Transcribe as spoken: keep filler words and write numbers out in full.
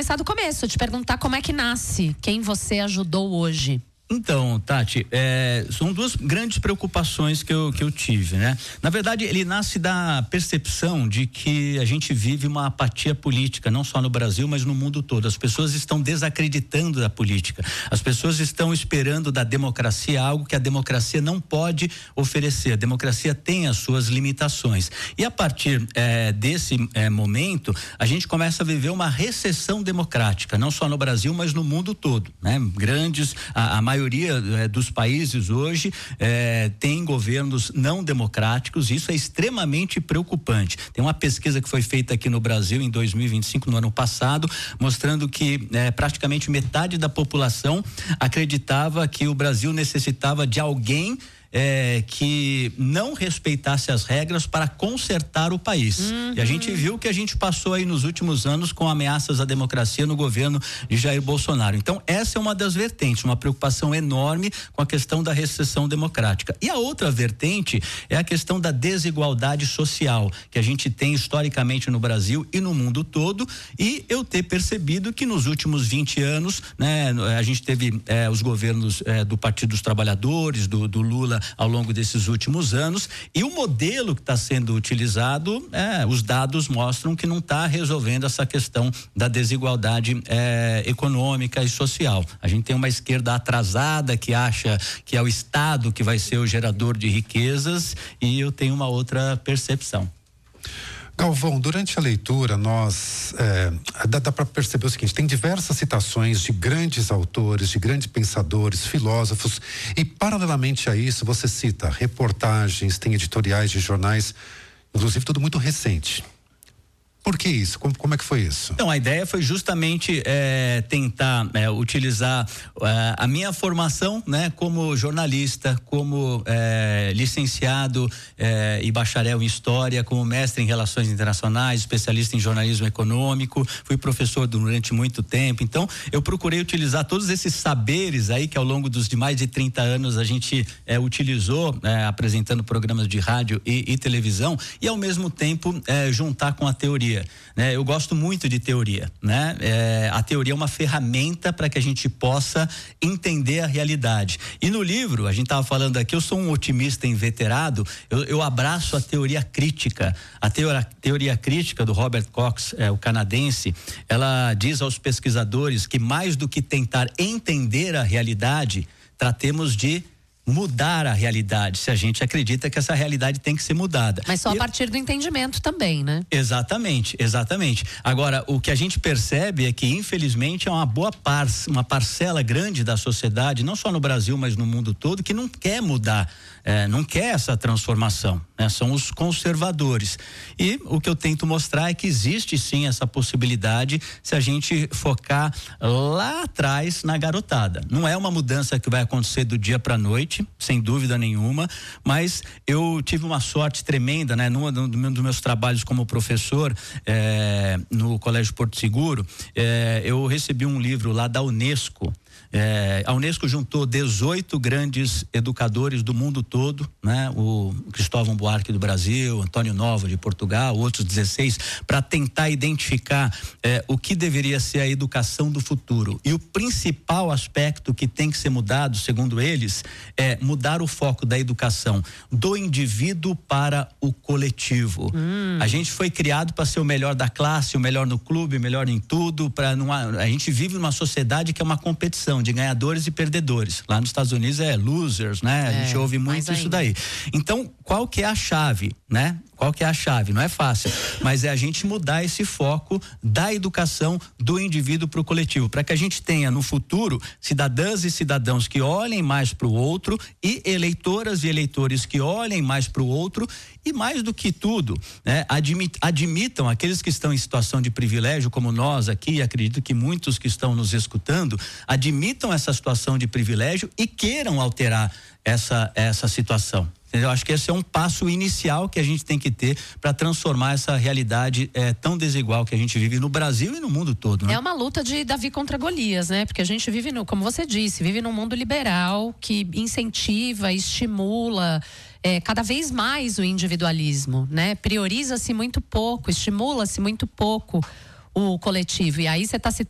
começar do começo, te perguntar como é que nasce, quem você ajudou hoje. Então, Tati, é, são duas grandes preocupações que eu, que eu tive, né? Na verdade, ele nasce da percepção de que a gente vive uma apatia política, não só no Brasil, mas no mundo todo. As pessoas estão desacreditando da política. As pessoas estão esperando da democracia algo que a democracia não pode oferecer. A democracia tem as suas limitações. E a partir é, desse é, momento, a gente começa a viver uma recessão democrática, não só no Brasil, mas no mundo todo, né? Grandes, a, a maioria é, dos países hoje é, tem governos não democráticos. Isso é extremamente preocupante. Tem uma pesquisa que foi feita aqui no Brasil em dois mil e vinte e cinco, no ano passado, mostrando que é, praticamente metade da população acreditava que o Brasil necessitava de alguém É, que não respeitasse as regras para consertar o país. Uhum. E a gente viu que a gente passou aí nos últimos anos com ameaças à democracia no governo de Jair Bolsonaro. Então, essa é uma das vertentes, uma preocupação enorme com a questão da recessão democrática. E a outra vertente é a questão da desigualdade social, que a gente tem historicamente no Brasil e no mundo todo, e eu ter percebido que nos últimos vinte anos, né, a gente teve eh, os governos eh, do Partido dos Trabalhadores, do, do Lula, ao longo desses últimos anos, e o modelo que está sendo utilizado, é, os dados mostram que não está resolvendo essa questão da desigualdade é, econômica e social. A gente tem uma esquerda atrasada que acha que é o Estado que vai ser o gerador de riquezas, e eu tenho uma outra percepção. Galvão, durante a leitura nós é, dá, dá para perceber o seguinte: tem diversas citações de grandes autores, de grandes pensadores, filósofos, e paralelamente a isso você cita reportagens, tem editoriais de jornais, inclusive tudo muito recente. Por que isso? Como, como é que foi isso? Então, a ideia foi justamente é, tentar é, utilizar é, a minha formação, né, como jornalista, como é, licenciado é, e bacharel em História, como mestre em Relações Internacionais, especialista em jornalismo econômico, fui professor durante muito tempo. Então, eu procurei utilizar todos esses saberes aí que ao longo dos de mais de trinta anos a gente é, utilizou, é, apresentando programas de rádio e, e televisão, e ao mesmo tempo é, juntar com a teoria. Né? Eu gosto muito de teoria, né? É, a teoria é uma ferramenta para que a gente possa entender a realidade. E no livro, a gente estava falando aqui, eu sou um otimista inveterado, eu, eu abraço a teoria crítica. A teoria, teoria crítica do Robert Cox, é, o canadense, ela diz aos pesquisadores que mais do que tentar entender a realidade, tratemos de mudar a realidade, se a gente acredita que essa realidade tem que ser mudada. Mas só e, a partir do entendimento também, né? Exatamente, exatamente. Agora, o que a gente percebe é que, infelizmente, é uma boa par, uma parcela grande da sociedade, não só no Brasil, mas no mundo todo, que não quer mudar, é, não quer essa transformação, né? São os conservadores. E o que eu tento mostrar é que existe sim essa possibilidade se a gente focar lá atrás na garotada. Não é uma mudança que vai acontecer do dia para a noite, sem dúvida nenhuma, mas eu tive uma sorte tremenda, né? Num, num dos meus trabalhos como professor é, no Colégio Porto Seguro, é, eu recebi um livro lá da Unesco. É, a Unesco juntou dezoito grandes educadores do mundo todo, né? O Cristóvão Buarque do Brasil, Antônio Nova de Portugal, outros dezesseis, para tentar identificar é, o que deveria ser a educação do futuro. E o principal aspecto que tem que ser mudado, segundo eles, é mudar o foco da educação do indivíduo para o coletivo. Hum. A gente foi criado para ser o melhor da classe, o melhor no clube, o melhor em tudo. Pra não, a gente vive numa sociedade que é uma competição de ganhadores e perdedores. Lá nos Estados Unidos é losers, né? A é, gente ouve muito isso daí. Então, qual que é a chave, né? Qual que é a chave? Não é fácil, mas é a gente mudar esse foco da educação do indivíduo para o coletivo, para que a gente tenha no futuro cidadãs e cidadãos que olhem mais para o outro e eleitoras e eleitores que olhem mais para o outro e, mais do que tudo, né, admit, admitam aqueles que estão em situação de privilégio, como nós aqui, acredito que muitos que estão nos escutando, admitam essa situação de privilégio e queiram alterar essa, essa situação. Eu acho que esse é um passo inicial que a gente tem que ter para transformar essa realidade é, tão desigual que a gente vive no Brasil e no mundo todo, né? É uma luta de Davi contra Golias, né? Porque a gente vive, no, como você disse, vive num mundo liberal que incentiva, estimula é, cada vez mais o individualismo, né? Prioriza-se muito pouco, estimula-se muito pouco o coletivo. E aí você está